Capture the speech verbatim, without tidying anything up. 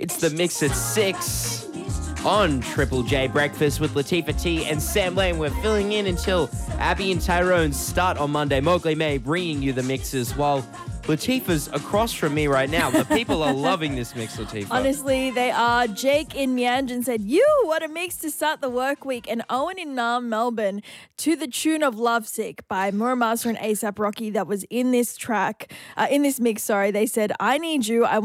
It's The Mix at six on Triple J Breakfast with Latifah T and Sam Lane. We're filling in until Abby and Tyrone start on Monday. Mowgli May bringing you the mixes while Latifah's across from me right now. The people are loving this mix, Latifah. Honestly, they are. Jake in Meanjin said, you, what a mix to start the work week. And Owen in Naarm, Melbourne, to the tune of Lovesick by Muramasa and ASAP Rocky that was in this track, uh, in this mix, sorry. They said, I need you. I